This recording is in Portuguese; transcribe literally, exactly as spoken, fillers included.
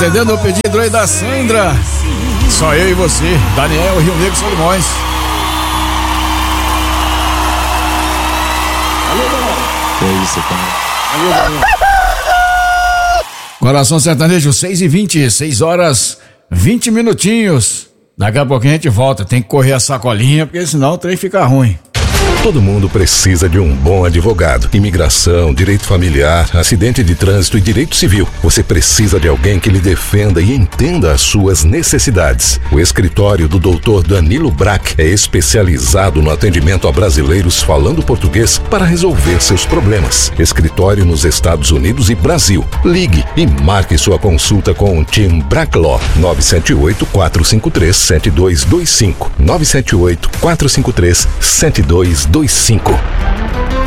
Atendendo o pedido aí da Sandra. Só eu e você, Daniel, Rio Negro, Solimões. Que é isso, cara? Coração Sertanejo, seis e vinte, seis horas, vinte minutinhos. Daqui a pouquinho a gente volta, tem que correr a sacolinha, porque senão o trem fica ruim. Todo mundo precisa de um bom advogado. Imigração, direito familiar, acidente de trânsito e direito civil. Você precisa de alguém que lhe defenda e entenda as suas necessidades. O escritório do doutor Danilo Brack é especializado no atendimento a brasileiros falando português para resolver seus problemas. Escritório nos Estados Unidos e Brasil. Ligue e marque sua consulta com o Team Brack Law. nove sete oito, quatro cinco três, sete dois dois cinco. nove sete oito, quatro cinco três, sete dois dois cinco.